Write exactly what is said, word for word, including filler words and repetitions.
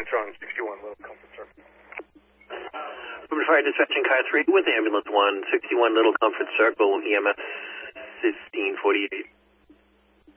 temperature on sixty-one Little Comfort Circle. Urban Fire Dispatching Car three with Ambulance one, sixty-one Little Comfort Circle, E M S fifteen forty-eight.